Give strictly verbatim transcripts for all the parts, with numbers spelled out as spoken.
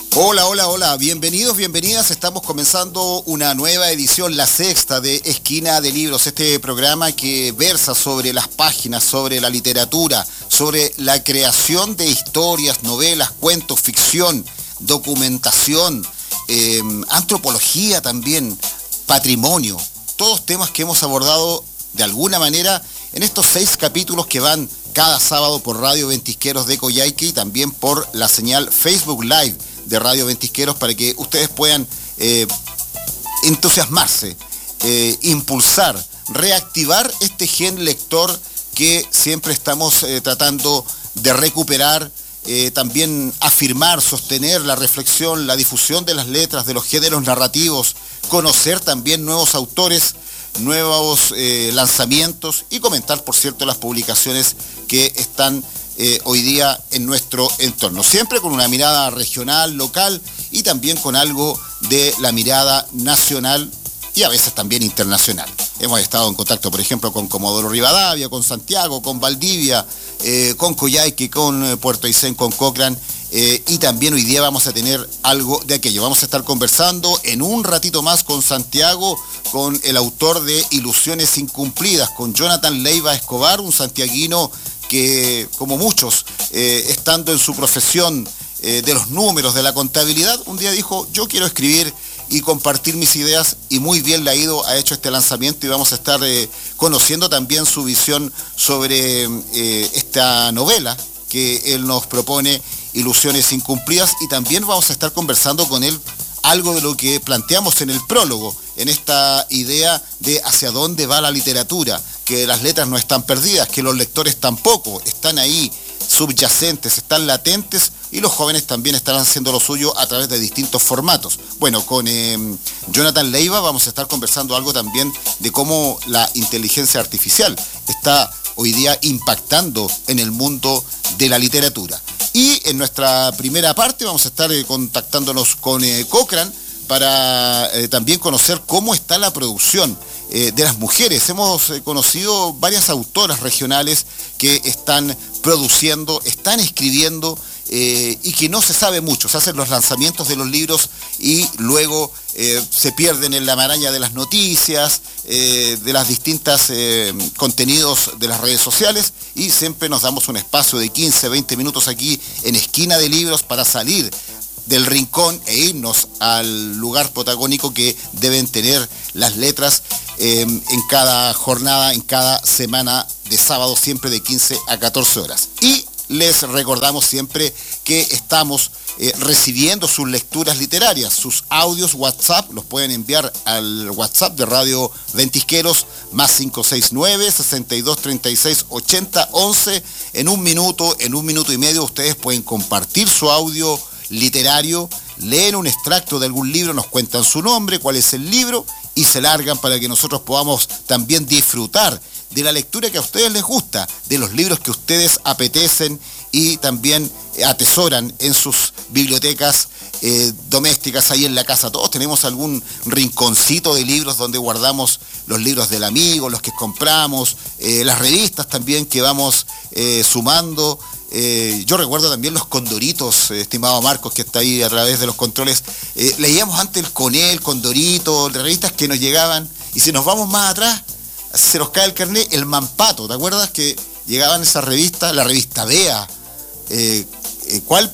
Hola, hola, hola, bienvenidos, bienvenidas. Estamos comenzando una nueva edición, la sexta de Esquina de Libros, este programa que versa sobre las páginas, sobre la literatura, sobre la creación de historias, novelas, cuentos, ficción, documentación, eh, antropología también, patrimonio, todos temas que hemos abordado de alguna manera en estos seis capítulos que van cada sábado por Radio Ventisqueros de Coyhaique y también por la señal Facebook Live de Radio Ventisqueros para que ustedes puedan eh, entusiasmarse, eh, impulsar, reactivar este gen lector que siempre estamos eh, tratando de recuperar, eh, también afirmar, sostener la reflexión, la difusión de las letras, de los géneros narrativos, conocer también nuevos autores, nuevos eh, lanzamientos y comentar, por cierto, las publicaciones que están Eh, hoy día en nuestro entorno, siempre con una mirada regional, local y también con algo de la mirada nacional y a veces también internacional. Hemos estado en contacto, por ejemplo, con Comodoro Rivadavia, con Santiago, con Valdivia, eh, con Coyhaique, con eh, Puerto Aysén, con Cochrane, eh, y también hoy día vamos a tener algo de aquello. Vamos a estar conversando en un ratito más con Santiago, con el autor de Ilusiones Incumplidas, con Jonathan Leiva Escobar, un santiaguino que, como muchos, eh, estando en su profesión eh, de los números, de la contabilidad, un día dijo, yo quiero escribir y compartir mis ideas, y muy bien le ha ido, ha hecho este lanzamiento, y vamos a estar eh, conociendo también su visión sobre eh, esta novela que él nos propone, Ilusiones Incumplidas, y también vamos a estar conversando con él algo de lo que planteamos en el prólogo, en esta idea de hacia dónde va la literatura, que las letras no están perdidas, que los lectores tampoco, están ahí subyacentes, están latentes, y los jóvenes también están haciendo lo suyo a través de distintos formatos. Bueno, con eh, Jonathan Leiva vamos a estar conversando algo también de cómo la inteligencia artificial está hoy día impactando en el mundo de la literatura. Y en nuestra primera parte vamos a estar eh, contactándonos con eh, Cochrane para eh, también conocer cómo está la producción eh, de las mujeres. Hemos eh, conocido varias autoras regionales que están produciendo, están escribiendo eh, y que no se sabe mucho. Se hacen los lanzamientos de los libros y luego eh, se pierden en la maraña de las noticias, eh, de las distintas eh, contenidos de las redes sociales, y siempre nos damos un espacio de quince, veinte minutos aquí en Esquina de Libros para salir del rincón e irnos al lugar protagónico que deben tener las letras eh, en cada jornada, en cada semana de sábado, siempre de quince a catorce horas. Y les recordamos siempre que estamos eh, recibiendo sus lecturas literarias, sus audios WhatsApp, los pueden enviar al WhatsApp de Radio Ventisqueros, más cinco seis nueve, sesenta y dos, treinta y seis, ochenta, once. En un minuto, en un minuto y medio, ustedes pueden compartir su audio literario, leen un extracto de algún libro, nos cuentan su nombre, cuál es el libro, y se largan para que nosotros podamos también disfrutar de la lectura que a ustedes les gusta, de los libros que ustedes apetecen y también atesoran en sus bibliotecas eh, domésticas, ahí en la casa. Todos tenemos algún rinconcito de libros donde guardamos los libros del amigo, los que compramos, eh, las revistas también que vamos eh, sumando. Eh, yo recuerdo también los Condoritos, eh, estimado Marcos, que está ahí a través de los controles. Eh, leíamos antes el Conel, Condorito, revistas que nos llegaban, y si nos vamos más atrás, se nos cae el carnet, el Mampato, ¿te acuerdas? Que llegaban esas revistas, la revista Bea, eh, eh, ¿cuál?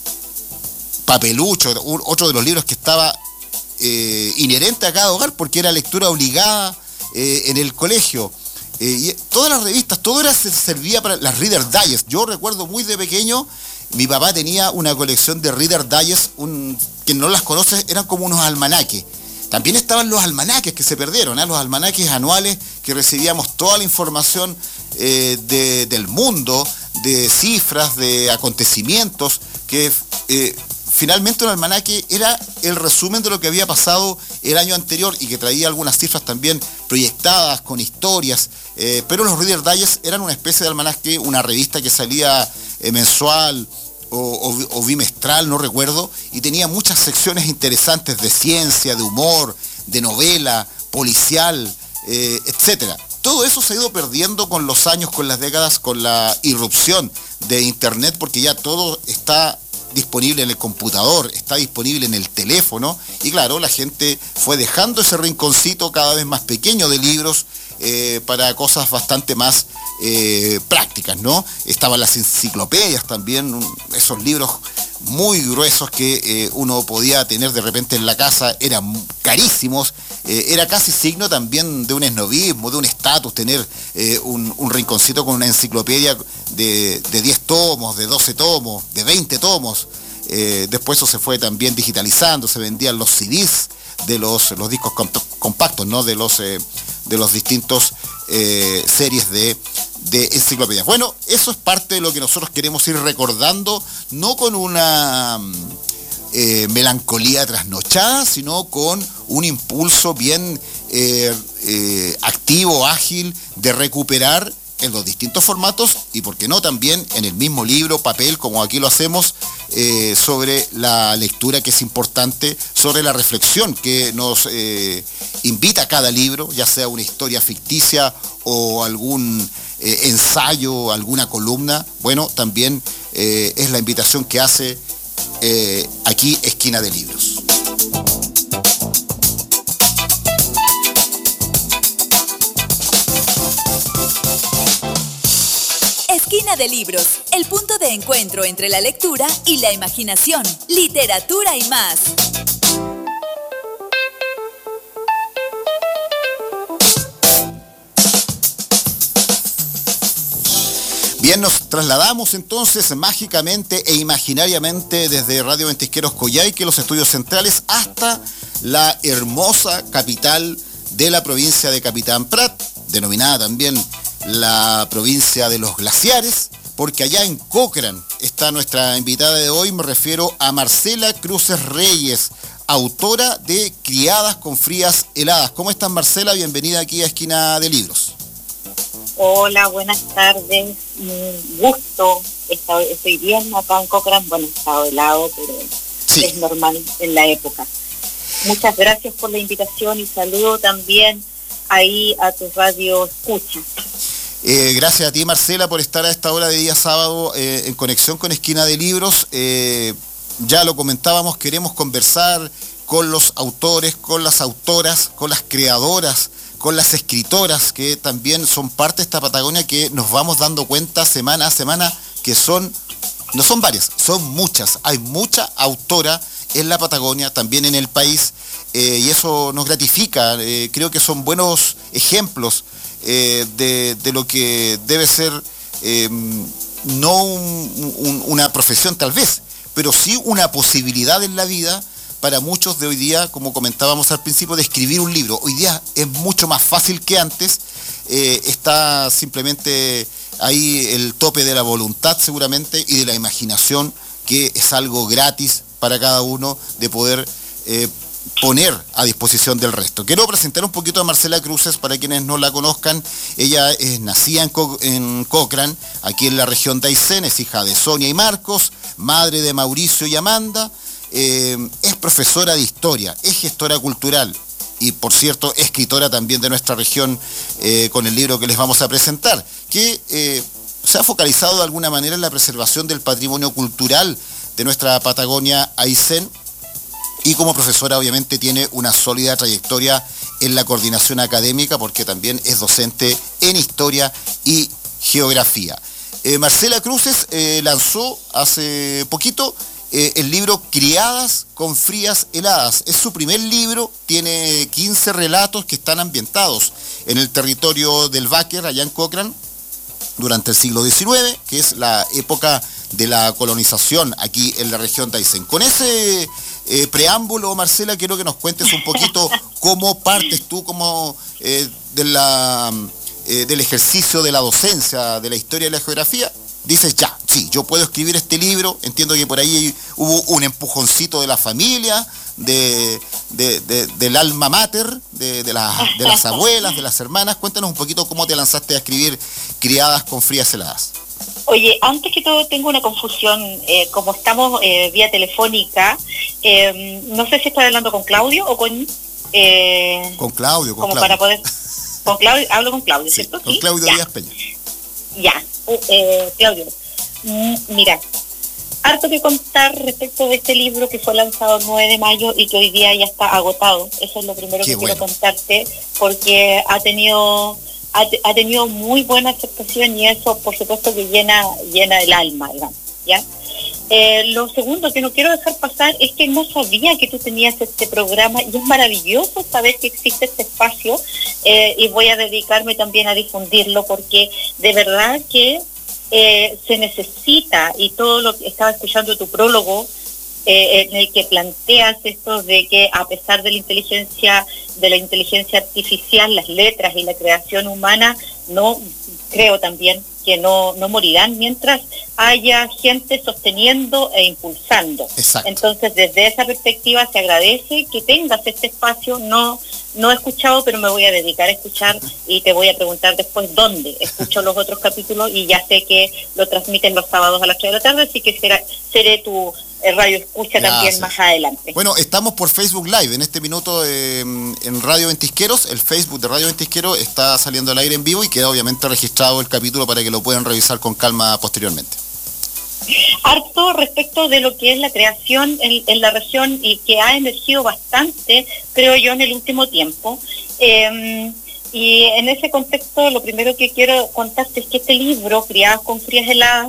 Papelucho, un, otro de los libros que estaba eh, inherente a cada hogar porque era lectura obligada eh, en el colegio. Eh, y todas las revistas, todo era, se servía para las Reader Digest. Yo recuerdo muy de pequeño, mi papá tenía una colección de Reader Digest, un, quien no las conoce, eran como unos almanaques. También estaban los almanaques que se perdieron, ¿eh? Los almanaques anuales que recibíamos toda la información eh, de, del mundo, de cifras, de acontecimientos, que eh, finalmente un almanaque era el resumen de lo que había pasado el año anterior y que traía algunas cifras también proyectadas con historias, eh, pero los Reader Digest eran una especie de almanaque, una revista que salía eh, mensual o, o, o bimestral, no recuerdo, y tenía muchas secciones interesantes de ciencia, de humor, de novela, policial, eh, etcétera. Todo eso se ha ido perdiendo con los años, con las décadas, con la irrupción de Internet, porque ya todo está disponible en el computador, está disponible en el teléfono, y claro, la gente fue dejando ese rinconcito cada vez más pequeño de libros eh, para cosas bastante más eh, prácticas, ¿no? Estaban las enciclopedias también, esos libros muy gruesos que eh, uno podía tener de repente en la casa, eran carísimos, eh, era casi signo también de un esnobismo, de un estatus, tener eh, un, un rinconcito con una enciclopedia de, de diez tomos, de doce tomos, de veinte tomos. Eh, después eso se fue también digitalizando, se vendían los C Ds de los, los discos compactos, ¿no? De los, eh, de los distintos eh, series de, de enciclopedias. Bueno, eso es parte de lo que nosotros queremos ir recordando, no con una eh, melancolía trasnochada, sino con un impulso bien eh, eh, activo, ágil, de recuperar en los distintos formatos y, por qué no, también en el mismo libro, papel, como aquí lo hacemos, eh, sobre la lectura, que es importante, sobre la reflexión que nos eh, invita a cada libro, ya sea una historia ficticia o algún eh, ensayo, alguna columna. Bueno, también eh, es la invitación que hace eh, aquí Esquina de Libros. Esquina de Libros, el punto de encuentro entre la lectura y la imaginación, literatura y más. Bien, nos trasladamos entonces mágicamente e imaginariamente desde Radio Ventisqueros Coyhaique, los estudios centrales, hasta la hermosa capital de la provincia de Capitán Prat, denominada también la provincia de los glaciares, porque allá en Cochrane está nuestra invitada de hoy. Me refiero a Marcela Cruces Reyes, autora de Criadas con Frías Heladas. ¿Cómo estás, Marcela? Bienvenida aquí a Esquina de Libros. Hola, buenas tardes. Un gusto. Estoy bien acá en Cochrane. Bueno, he estado helado, pero sí, es normal en la época. Muchas gracias por la invitación y saludo también ahí a tu radio escucha. Eh, gracias a ti, Marcela, por estar a esta hora de día sábado eh, en conexión con Esquina de Libros. Eh, ya lo comentábamos, queremos conversar con los autores, con las autoras, con las creadoras, con las escritoras, que también son parte de esta Patagonia, que nos vamos dando cuenta semana a semana que son, no son varias, son muchas. Hay mucha autora en la Patagonia, también en el país, eh, y eso nos gratifica. Eh, creo que son buenos ejemplos Eh, de, de lo que debe ser eh, no un, un, una profesión tal vez, pero sí una posibilidad en la vida para muchos de hoy día, como comentábamos al principio, de escribir un libro. Hoy día es mucho más fácil que antes, eh, está simplemente ahí el tope de la voluntad seguramente y de la imaginación, que es algo gratis para cada uno de poder eh, poner a disposición del resto. Quiero presentar un poquito a Marcela Cruces para quienes no la conozcan. Ella es nacida en, Co- en Cochrane, aquí en la región de Aysén, es hija de Sonia y Marcos, madre de Mauricio y Amanda, eh, es profesora de historia, es gestora cultural y, por cierto, escritora también de nuestra región, eh, con el libro que les vamos a presentar, que eh, se ha focalizado de alguna manera en la preservación del patrimonio cultural de nuestra Patagonia Aysén. Y como profesora, obviamente, tiene una sólida trayectoria en la coordinación académica, porque también es docente en historia y geografía. Eh, Marcela Cruces eh, lanzó hace poquito eh, el libro Criadas con Frías Heladas. Es su primer libro, tiene quince relatos que están ambientados en el territorio del Báquer, allá en Cochrane, durante el siglo diecinueve, que es la época de la colonización aquí en la región de Aysén. Con ese eh, preámbulo, Marcela, quiero que nos cuentes un poquito cómo partes tú como eh, de la, eh, del ejercicio de la docencia, de la historia y la geografía. Dices, ya, sí, yo puedo escribir este libro. Entiendo que por ahí hubo un empujoncito de la familia, de, de, de, del alma mater, de, de, la, de las abuelas, de las hermanas. Cuéntanos un poquito cómo te lanzaste a escribir Criadas con Frías Heladas. Oye, antes que todo tengo una confusión, eh, como estamos eh, vía telefónica, eh, no sé si estoy hablando con Claudio o con... Eh, con Claudio, con como Claudio. Para poder... Con Claudio, hablo con Claudio, sí, ¿cierto? Con ¿Sí? Claudio Ya. Díaz Peña. Ya, uh, eh, Claudio, mm, mira, harto que contar respecto de este libro que fue lanzado el nueve de mayo y que hoy día ya está agotado. Eso es lo primero Qué que bueno. quiero contarte, porque ha tenido ha, ha tenido muy buena aceptación y eso, por supuesto, que llena llena el alma, digamos, ¿ya? Eh, lo segundo que no quiero dejar pasar es que no sabía que tú tenías este programa y es maravilloso saber que existe este espacio eh, y voy a dedicarme también a difundirlo porque de verdad que eh, se necesita, y todo lo que estaba escuchando tu prólogo eh, en el que planteas esto de que a pesar de la inteligencia de la inteligencia artificial, las letras y la creación humana, no creo también que no, no morirán mientras haya gente sosteniendo e impulsando. Exacto. Entonces, desde esa perspectiva se agradece que tengas este espacio. No, no he escuchado, pero me voy a dedicar a escuchar y te voy a preguntar después dónde escucho los otros capítulos y ya sé que lo transmiten los sábados a las tres de la tarde, así que será, seré tu radio escucha Gracias. También más adelante. Bueno, estamos por Facebook Live en este minuto eh, en Radio Ventisqueros. El Facebook de Radio Ventisqueros está saliendo al aire en vivo y queda obviamente registrado el capítulo para que lo puedan revisar con calma posteriormente. Harto respecto de lo que es la creación en, en la región y que ha emergido bastante, creo yo, en el último tiempo. Eh, y en ese contexto, lo primero que quiero contarte es que este libro, Criadas con Frías Heladas,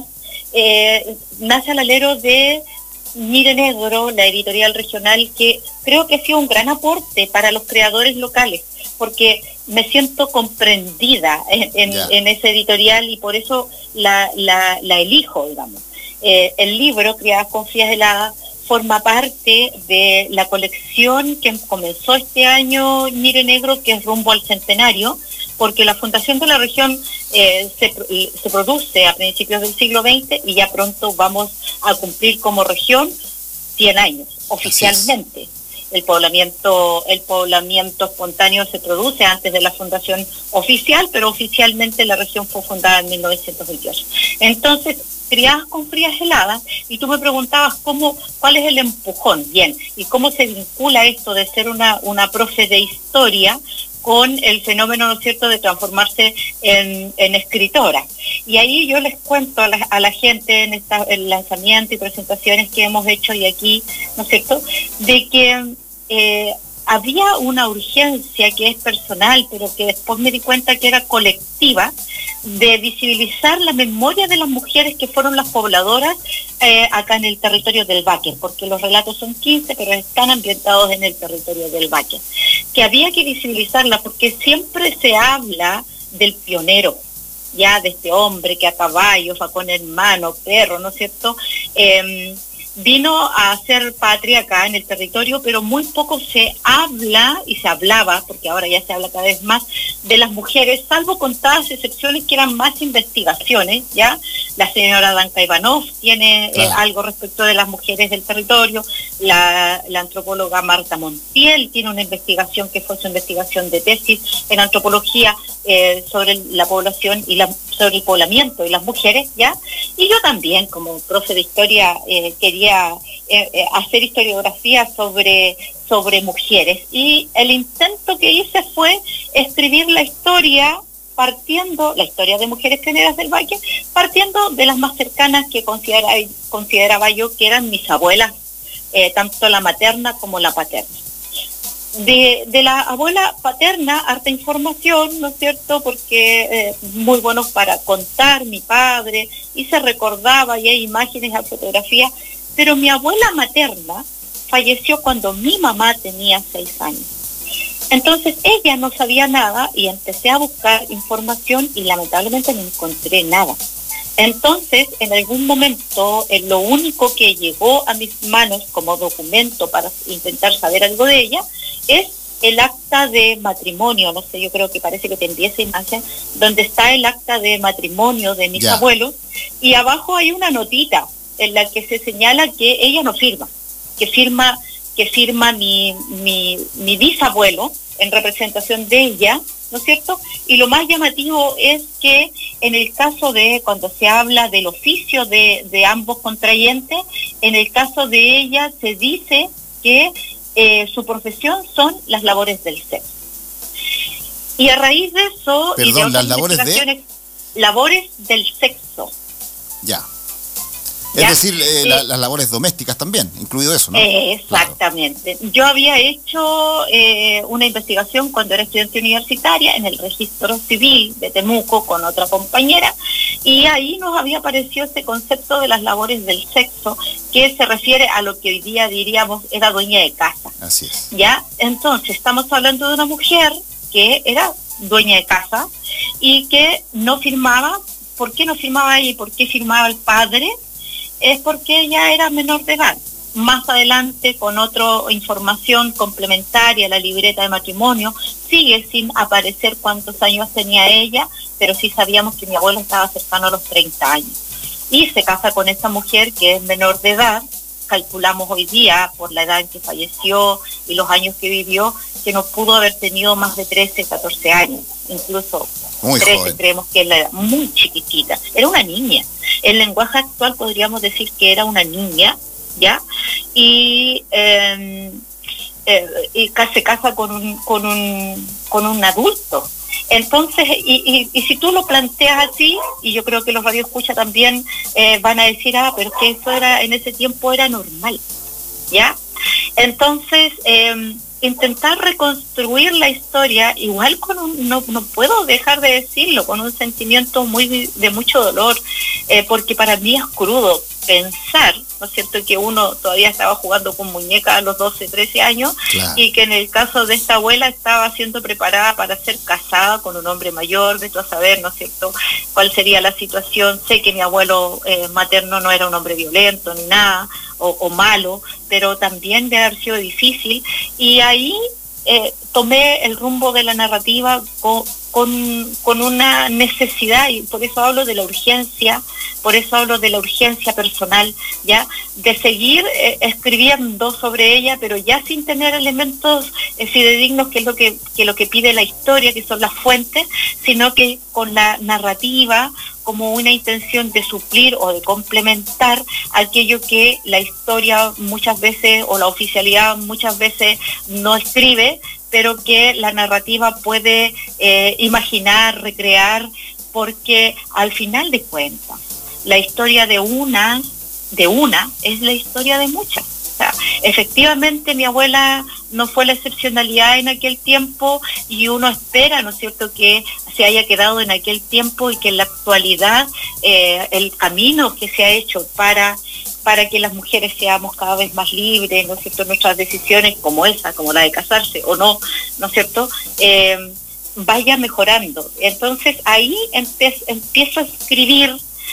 eh, nace al alero de Mire Negro, la editorial regional, que creo que ha sido un gran aporte para los creadores locales, porque me siento comprendida en, en, yeah. en ese editorial y por eso la, la, la elijo, digamos. Eh, el libro, Criadas con Frías Heladas, forma parte de la colección que comenzó este año Mire Negro, que es rumbo al centenario, porque la Fundación de la Región eh, se, se produce a principios del siglo veinte y ya pronto vamos a cumplir como región cien años, oficialmente. El poblamiento, el poblamiento espontáneo se produce antes de la fundación oficial, pero oficialmente la región fue fundada en mil novecientos veintiocho. Entonces, Criadas con Frías Heladas, y tú me preguntabas cómo, cuál es el empujón, bien, y cómo se vincula esto de ser una, una profe de historia con el fenómeno, ¿no es cierto?, de transformarse en, en escritora. Y ahí yo les cuento a la, a la gente en esta, el lanzamiento y presentaciones que hemos hecho y aquí, ¿no es cierto?, de que eh, había una urgencia que es personal, pero que después me di cuenta que era colectiva, de visibilizar la memoria de las mujeres que fueron las pobladoras eh, acá en el territorio del Báquer, porque los relatos son quince, pero están ambientados en el territorio del Báquer. Que había que visibilizarla porque siempre se habla del pionero, ya de este hombre que a caballo, facón en mano, perro, ¿no es cierto?, eh, vino a hacer patria acá en el territorio, pero muy poco se habla, y se hablaba, porque ahora ya se habla cada vez más, de las mujeres, salvo contadas excepciones que eran más investigaciones, ¿ya? La señora Danka Ivanov tiene claro. eh, algo respecto de las mujeres del territorio, la, la antropóloga Marta Montiel tiene una investigación que fue su investigación de tesis en antropología eh, sobre la población y la, sobre el poblamiento y las mujeres, ¿ya? Y yo también, como profe de historia, eh, quería Eh, eh, hacer historiografía sobre, sobre mujeres. Y el intento que hice fue escribir la historia partiendo, la historia de mujeres pioneras del Valle, partiendo de las más cercanas que considera, consideraba yo que eran mis abuelas, eh, tanto la materna como la paterna. De, de la abuela paterna, harta información, ¿no es cierto?, porque eh, muy buenos para contar, mi padre, y se recordaba, y hay imágenes, hay fotografías. Pero mi abuela materna falleció cuando mi mamá tenía seis años. Entonces ella no sabía nada y empecé a buscar información y lamentablemente no encontré nada. Entonces, en algún momento, eh, lo único que llegó a mis manos como documento para intentar saber algo de ella es el acta de matrimonio. No sé, yo creo que parece que te envié esa imagen, donde está el acta de matrimonio de mis yeah. abuelos, y abajo hay una notita en la que se señala que ella no firma, que firma, que firma mi, mi, mi bisabuelo en representación de ella, ¿no es cierto? Y lo más llamativo es que en el caso de, cuando se habla del oficio de, de ambos contrayentes, en el caso de ella se dice que eh, su profesión son las labores del sexo. Y a raíz de eso... Perdón, y de las labores de... Labores del sexo. Ya. Es ¿ya? decir, eh, la, las labores domésticas también, incluido eso, ¿no? Eh, exactamente. Claro. Yo había hecho eh, una investigación cuando era estudiante universitaria en el registro civil de Temuco con otra compañera, y ahí nos había aparecido este concepto de las labores del sexo, que se refiere a lo que hoy día diríamos era dueña de casa. Así es. ¿Ya? Entonces, estamos hablando de una mujer que era dueña de casa y que no firmaba. ¿Por qué no firmaba ella y por qué firmaba el padre? Es porque ella era menor de edad. Más adelante, con otra información complementaria, la libreta de matrimonio, sigue sin aparecer cuántos años tenía ella, pero sí sabíamos que mi abuela estaba cercano a los treinta años. Y se casa con esta mujer que es menor de edad. Calculamos hoy día, por la edad en que falleció y los años que vivió, que no pudo haber tenido más de trece, catorce años, incluso muy trece, joven. Creemos que es la edad, muy chiquitita, era una niña. En lenguaje actual podríamos decir que era una niña, ¿ya? Y, eh, eh, y se casa con un, con un, con un adulto. Entonces, y, y, y si tú lo planteas así, y yo creo que los radioescuchas también eh, van a decir, ah, pero es que eso era, en ese tiempo era normal, ¿ya? Entonces, eh, intentar reconstruir la historia, igual con un, no, no puedo dejar de decirlo, con un sentimiento muy de mucho dolor, eh, porque para mí es crudo pensar, ¿no es cierto?, que uno todavía estaba jugando con muñecas a los doce, trece años, claro, y que en el caso de esta abuela estaba siendo preparada para ser casada con un hombre mayor, de todo saber, ¿no es cierto?, cuál sería la situación. Sé que mi abuelo eh, materno no era un hombre violento ni nada, o, o malo, pero también debe haber sido difícil, y ahí eh, tomé el rumbo de la narrativa con, con, con una necesidad, y por eso hablo de la urgencia, por eso hablo de la urgencia personal, ya, de seguir eh, escribiendo sobre ella, pero ya sin tener elementos eh, fidedignos, que es lo que, que lo que pide la historia, que son las fuentes, sino que con la narrativa como una intención de suplir o de complementar aquello que la historia muchas veces, o la oficialidad muchas veces no escribe, pero que la narrativa puede eh, imaginar, recrear, porque al final de cuentas, la historia de una, de una, es la historia de muchas. O sea, efectivamente mi abuela no fue la excepcionalidad en aquel tiempo, y uno espera, ¿no es cierto?, que se haya quedado en aquel tiempo, y que en la actualidad eh, el camino que se ha hecho para para que las mujeres seamos cada vez más libres, ¿no es cierto?, nuestras decisiones como esa, como la de casarse o no, ¿no es cierto?, eh, vaya mejorando. Entonces ahí empe- empiezo a escribir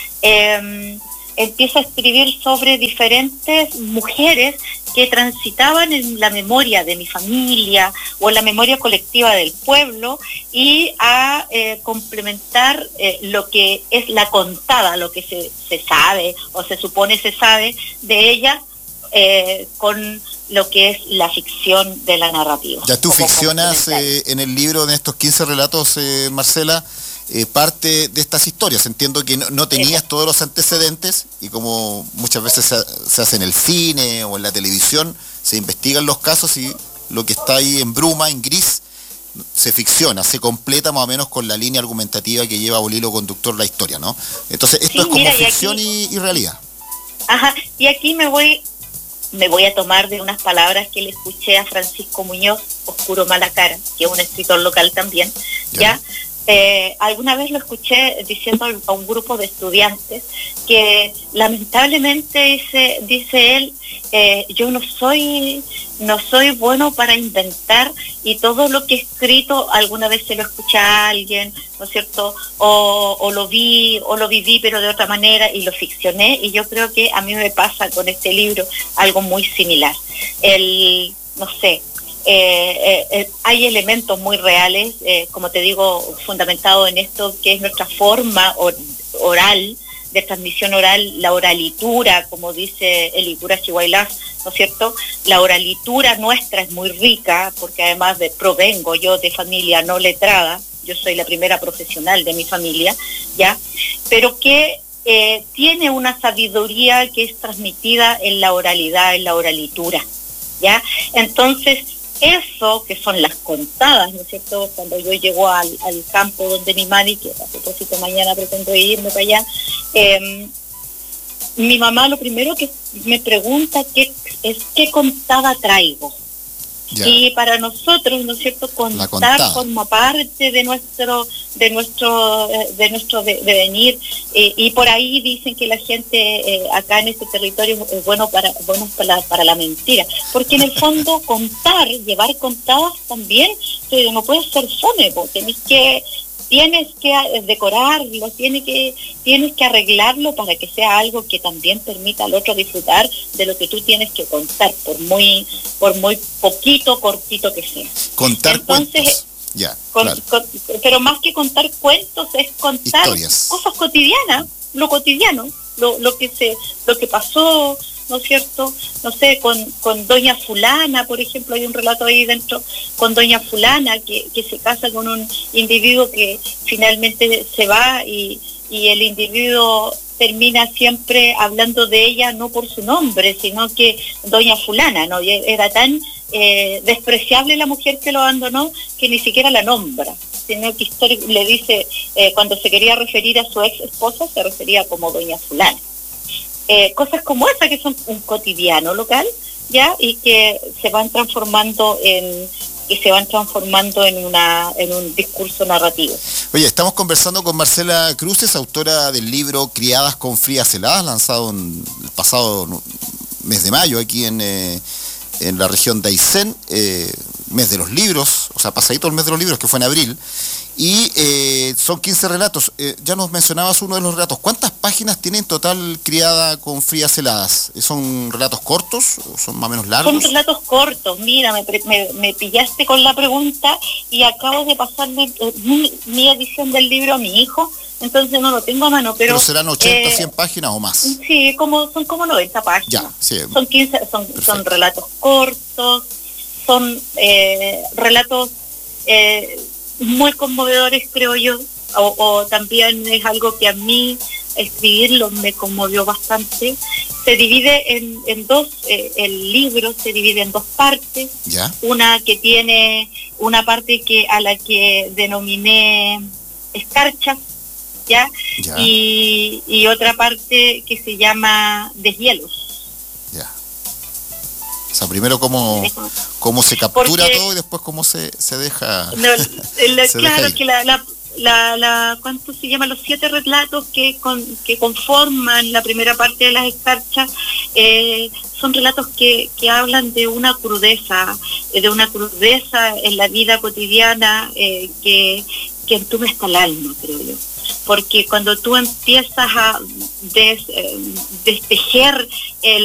eh, empiezo a escribir sobre diferentes mujeres que transitaban en la memoria de mi familia o en la memoria colectiva del pueblo, y a eh, complementar eh, lo que es la contada, lo que se, se sabe o se supone se sabe de ella, eh, con lo que es la ficción de la narrativa. Ya tú ficcionas eh, en el libro, de estos quince relatos, eh, Marcela, Eh, parte de estas historias. Entiendo que no, no tenías sí. todos los antecedentes, y como muchas veces se, se hace en el cine o en la televisión, se investigan los casos, y lo que está ahí en bruma, en gris, se ficciona, se completa más o menos con la línea argumentativa que lleva o el hilo conductor la historia, ¿no? Entonces esto sí, es como mira, ficción y, aquí, y, y realidad. Ajá, y aquí me voy me voy a tomar de unas palabras que le escuché a Francisco Muñoz, Oscuro Malacara, que es un escritor local también, ¿ya? ¿ya? Eh, alguna vez lo escuché diciendo a un grupo de estudiantes que lamentablemente dice, dice él, eh, yo no soy no soy bueno para inventar, y todo lo que he escrito alguna vez se lo escuché a alguien, ¿no es cierto?, o, o lo vi o lo viví pero de otra manera y lo ficcioné, y yo creo que a mí me pasa con este libro algo muy similar. El, no sé, Eh, eh, eh, hay elementos muy reales, eh, como te digo, fundamentado en esto que es nuestra forma or, oral, de transmisión oral, la oralitura, como dice el Icura Chihuailás, ¿no es cierto? La oralitura nuestra es muy rica, porque además de provengo yo de familia no letrada, yo soy la primera profesional de mi familia, ¿ya? Pero que eh, tiene una sabiduría que es transmitida en la oralidad, en la oralitura, ¿ya? Entonces, eso que son las contadas, ¿no es cierto?, cuando yo llego al, al campo donde mi mami, que a propósito mañana pretendo irme para allá, eh, mi mamá lo primero que me pregunta qué es qué contada traigo. Ya. Y para nosotros, ¿no es cierto?, contar forma parte de nuestro de nuestro de nuestro devenir, eh, y por ahí dicen que la gente eh, acá en este territorio es bueno para bueno para, para la mentira, porque en el fondo contar, llevar contadas también, eh, no puede ser fome, tenés que tienes que decorarlo, tienes que tienes que arreglarlo para que sea algo que también permita al otro disfrutar de lo que tú tienes que contar, por muy por muy poquito, cortito que sea. Contar Entonces, cuentos. Ya, con, claro. con, pero más que contar cuentos es contar historias, cosas cotidianas, lo cotidiano, lo, lo que se, lo que pasó, ¿no es cierto? No sé, con, con doña fulana, por ejemplo, hay un relato ahí dentro, con doña fulana que, que se casa con un individuo que finalmente se va y, y el individuo termina siempre hablando de ella no por su nombre, sino que doña fulana, ¿no? Y era tan eh, despreciable la mujer que lo abandonó que ni siquiera la nombra, sino que le dice, eh, cuando se quería referir a su ex esposa, se refería como doña fulana. Eh, cosas como esa que son un cotidiano local, ya, y que se van transformando en que se van transformando en una en un discurso narrativo. Oye, estamos conversando con Marcela Cruces, autora del libro Criadas con frías heladas, lanzado en el pasado mes de mayo aquí en, eh, en la región de Aysén, eh, mes de los libros, o sea, pasadito el mes de los libros, que fue en abril, y eh, son quince relatos. Eh, ya nos mencionabas uno de los relatos. ¿Cuántas páginas tiene en total Criada con frías heladas? ¿Son relatos cortos o son más o menos largos? Son relatos cortos. Mira, me, me, me pillaste con la pregunta y acabo de pasarle eh, mi, mi edición del libro a mi hijo, entonces no lo tengo a mano, pero... ¿Pero serán ochenta, eh, cien páginas o más? Sí, como, son como noventa páginas. Ya, sí. Son quince, son, son relatos cortos, son eh, relatos... Eh, muy conmovedores, creo yo, o, o también es algo que a mí escribirlo me conmovió bastante. Se divide en, en dos, eh, el libro se divide en dos partes. ¿Ya? Una que tiene una parte que a la que denominé escarchas, ¿ya? ¿Ya? Y, y otra parte que se llama deshielos. Ya. O sea, primero cómo, cómo se captura Porque, todo y después cómo se, se deja. No, el, se claro deja que la, la, la, la, ¿cuánto se llama? Los siete relatos que, con, que conforman la primera parte de las escarchas, eh, son relatos que, que hablan de una crudeza, de una crudeza en la vida cotidiana eh, que, que entume hasta el alma, creo yo. Porque cuando tú empiezas a des, eh, destejer el